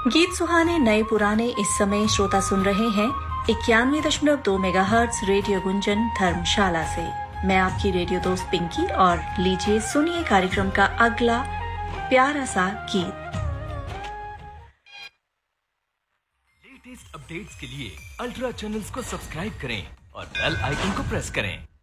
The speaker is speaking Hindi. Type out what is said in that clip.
गीत सुहाने नए पुराने इस समय श्रोता सुन रहे हैं 91.2 मेगाहर्ट्ज रेडियो गुंजन धर्मशाला से। मैं आपकी रेडियो दोस्त पिंकी और लीजिए सुनिए कार्यक्रम का अगला प्यारा सा गीत। लेटेस्ट अपडेट्स के लिए अल्ट्रा चैनल्स को सब्सक्राइब करें और बेल आइकन को प्रेस करें।